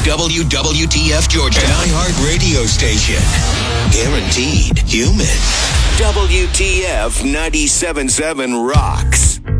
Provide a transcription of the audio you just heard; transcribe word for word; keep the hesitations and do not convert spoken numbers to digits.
W W T F Georgia, an iHeart radio station. Guaranteed human. W T F ninety-seven point seven rocks.